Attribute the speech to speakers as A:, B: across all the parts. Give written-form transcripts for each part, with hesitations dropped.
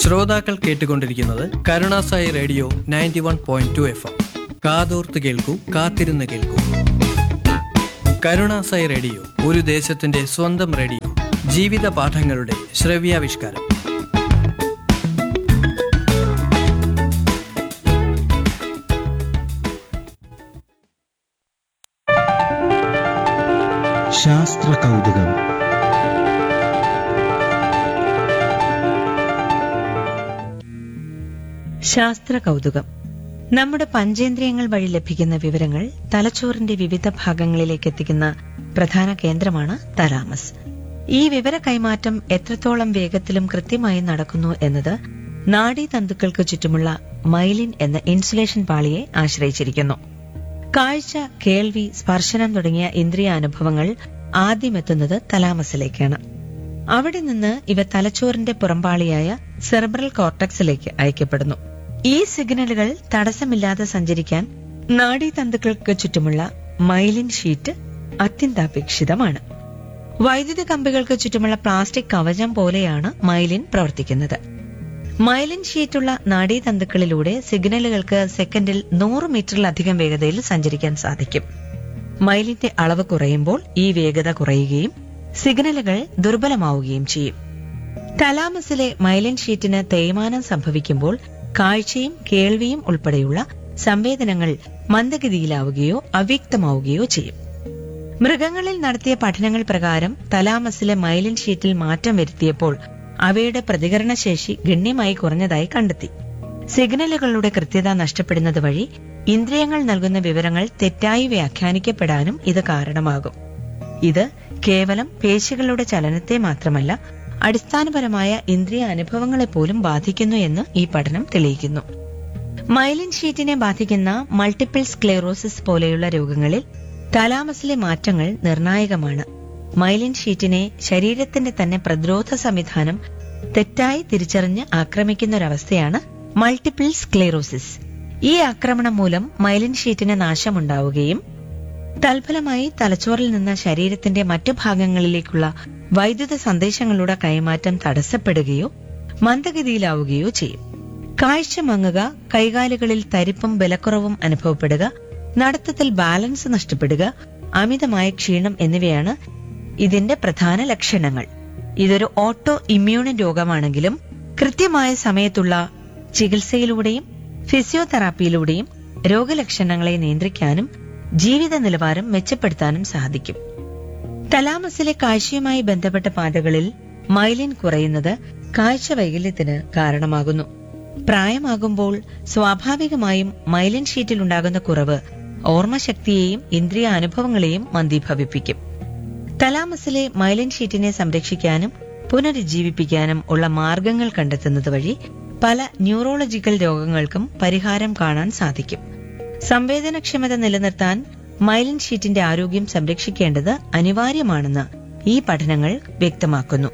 A: ശ്രോതാക്കൾ കേട്ടുകൊണ്ടിരിക്കുന്നത് Karunasai radio 91.2 FM. കാതോർത്ത് കേൾക്കൂ, കാത്തിരുന്ന് കേൾക്കൂ. കരുണാസായി റേഡിയോ ഒരു ദേശത്തിന്റെ സ്വന്തം റേഡിയോ. ജീവിത പാഠങ്ങളുടെ ശ്രവ്യാവിഷ്കാരം.
B: ശാസ്ത്ര കൗതുകം.
C: ശാസ്ത്ര കൗതുകം. നമ്മുടെ പഞ്ചേന്ദ്രിയങ്ങൾ വഴി ലഭിക്കുന്ന വിവരങ്ങൾ തലച്ചോറിന്റെ വിവിധ ഭാഗങ്ങളിലേക്ക് എത്തിക്കുന്ന പ്രധാന കേന്ദ്രമാണ് തലാമസ്. ഈ വിവര കൈമാറ്റം എത്രത്തോളം വേഗത്തിലും കൃത്യമായി നടക്കുന്നു എന്നത് നാഡീതന്തുക്കൾക്ക് ചുറ്റുമുള്ള മൈലിൻ എന്ന ഇൻസുലേഷൻ പാളിയെ ആശ്രയിച്ചിരിക്കുന്നു. കാഴ്ച, കേൾവി, സ്പർശനം തുടങ്ങിയ ഇന്ദ്രിയാനുഭവങ്ങൾ ആദ്യമെത്തുന്നത് തലാമസിലേക്കാണ്. അവിടെ നിന്ന് ഇവ തലച്ചോറിന്റെ പുറംപാളിയായ സെറിബ്രൽ കോർട്ടക്സിലേക്ക് അയക്കപ്പെടുന്നു. ഈ സിഗ്നലുകൾ തടസ്സമില്ലാതെ സഞ്ചരിക്കാൻ നാഡീതന്തുക്കൾക്ക് ചുറ്റുമുള്ള മൈലിൻ ഷീറ്റ് അത്യന്താപേക്ഷിതമാണ്. വൈദ്യുത കമ്പികൾക്ക് ചുറ്റുമുള്ള പ്ലാസ്റ്റിക് കവചം പോലെയാണ് മൈലിൻ പ്രവർത്തിക്കുന്നത്. മൈലിൻ ഷീറ്റുള്ള നാഡീതന്തുക്കളിലൂടെ സിഗ്നലുകൾക്ക് സെക്കൻഡിൽ 100 മീറ്ററിലധികം വേഗതയിൽ സഞ്ചരിക്കാൻ സാധിക്കും. മൈലിന്റെ അളവ് കുറയുമ്പോൾ ഈ വേഗത കുറയുകയും സിഗ്നലുകൾ ദുർബലമാവുകയും ചെയ്യും. തലാമസിലെ മൈലിൻ ഷീറ്റിന് തേയ്മാനം സംഭവിക്കുമ്പോൾ കാഴ്ചയും കേൾവിയും ഉൾപ്പെടെയുള്ള സംവേദനങ്ങൾ മന്ദഗതിയിലാവുകയോ അവ്യക്തമാവുകയോ ചെയ്യും. മൃഗങ്ങളിൽ നടത്തിയ പഠനങ്ങൾ പ്രകാരം തലാമസിലെ മൈലിൻ ഷീറ്റിൽ മാറ്റം വരുത്തിയപ്പോൾ അവയുടെ പ്രതികരണശേഷി ഗണ്യമായി കുറഞ്ഞതായി കണ്ടെത്തി. സിഗ്നലുകളുടെ കൃത്യത നഷ്ടപ്പെടുന്നത് വഴി ഇന്ദ്രിയങ്ങൾ നൽകുന്ന വിവരങ്ങൾ തെറ്റായി വ്യാഖ്യാനിക്കപ്പെടാനും ഇത് കാരണമാകും. ഇത് കേവലം പേശികളുടെ ചലനത്തെ മാത്രമല്ല, അടിസ്ഥാനപരമായ ഇന്ദ്രിയ അനുഭവങ്ങളെപ്പോലും ബാധിക്കുന്നു എന്ന് ഈ പഠനം തെളിയിക്കുന്നു. മൈലിൻ ഷീറ്റിനെ ബാധിക്കുന്ന മൾട്ടിപ്പിൾ സ്ക്ലെറോസിസ് പോലെയുള്ള രോഗങ്ങളിൽ തലാമസിലെ മാറ്റങ്ങൾ നിർണായകമാണ്. മൈലിൻ ഷീറ്റിനെ ശരീരത്തിന്റെ തന്നെ പ്രതിരോധ സംവിധാനം തെറ്റായി തിരിച്ചറിഞ്ഞ് ആക്രമിക്കുന്നൊരവസ്ഥയാണ് മൾട്ടിപ്പിൾ സ്ക്ലെറോസിസ്. ഈ ആക്രമണം മൂലം മൈലിൻ ഷീറ്റിന് നാശമുണ്ടാവുകയും തൽഫലമായി തലച്ചോറിൽ നിന്ന് ശരീരത്തിന്റെ മറ്റു ഭാഗങ്ങളിലേക്കുള്ള വൈദ്യുത സന്ദേശങ്ങളുടെ കൈമാറ്റം തടസ്സപ്പെടുകയോ മന്ദഗതിയിലാവുകയോ ചെയ്യും. കാഴ്ച മങ്ങുക, കൈകാലുകളിൽ തരിപ്പും ബലക്കുറവും അനുഭവപ്പെടുക, നടത്തത്തിൽ ബാലൻസ് നഷ്ടപ്പെടുക, അമിതമായ ക്ഷീണം എന്നിവയാണ് ഇതിന്റെ പ്രധാന ലക്ഷണങ്ങൾ. ഇതൊരു ഓട്ടോ ഇമ്മ്യൂൺ രോഗമാണെങ്കിലും കൃത്യമായ സമയത്തുള്ള ചികിത്സയിലൂടെയും ഫിസിയോതെറാപ്പിയിലൂടെയും രോഗലക്ഷണങ്ങളെ നിയന്ത്രിക്കാനും ജീവിത നിലവാരം മെച്ചപ്പെടുത്താനും സാധിക്കും. തലാമസിലെ കാഴ്ചയുമായി ബന്ധപ്പെട്ട പാതകളിൽ മൈലിൻ കുറയുന്നത് കാഴ്ച വൈകല്യത്തിന് കാരണമാകുന്നു. പ്രായമാകുമ്പോൾ സ്വാഭാവികമായും മൈലിൻ ഷീറ്റിലുണ്ടാകുന്ന കുറവ് ഓർമ്മശക്തിയെയും ഇന്ദ്രിയ അനുഭവങ്ങളെയും മന്ദീഭവിപ്പിക്കും. തലാമസിലെ മൈലിൻ ഷീറ്റിനെ സംരക്ഷിക്കാനും പുനരുജ്ജീവിപ്പിക്കാനും ഉള്ള മാർഗങ്ങൾ കണ്ടെത്തുന്നത് വഴി പല ന്യൂറോളജിക്കൽ രോഗങ്ങൾക്കും പരിഹാരം കാണാൻ സാധിക്കും. സംവേദനക്ഷമത നിലനിർത്താൻ മൈലിൻ ഷീറ്റിന്റെ ആരോഗ്യം സംരക്ഷിക്കേണ്ടത് അനിവാര്യമാണെന്ന് ഈ പഠനങ്ങൾ വ്യക്തമാക്കുന്നു.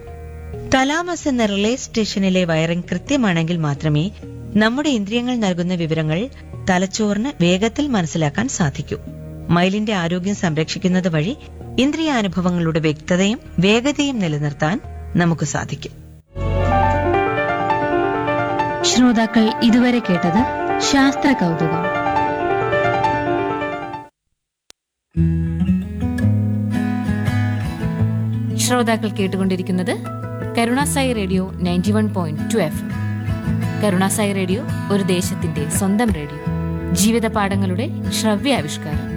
C: തലാമസ് എന്ന റിലേ സ്റ്റേഷനിലെ വയറിംഗ് കൃത്യമാണെങ്കിൽ മാത്രമേ നമ്മുടെ ഇന്ദ്രിയങ്ങൾ നൽകുന്ന വിവരങ്ങൾ തലച്ചോറിന് വേഗത്തിൽ മനസ്സിലാക്കാൻ സാധിക്കൂ. മൈലിന്റെ ആരോഗ്യം സംരക്ഷിക്കുന്നത് വഴി ഇന്ദ്രിയാനുഭവങ്ങളുടെ വ്യക്തതയും വേഗതയും നിലനിർത്താൻ നമുക്ക് സാധിക്കും.
D: ശ്രോതാക്കൾ ഇതുവരെ കേട്ടത് ശാസ്ത്ര കൗതുകം. ശ്രോതാക്കൾ കേട്ടുകൊണ്ടിരിക്കുന്നത് Karunasai radio 91.2 FM. Karunasai radio ഒരു ദേശത്തിന്റെ സ്വന്തം റേഡിയോ. ജീവിത പാഠങ്ങളുടെ ശ്രവ്യാവിഷ്കാരം.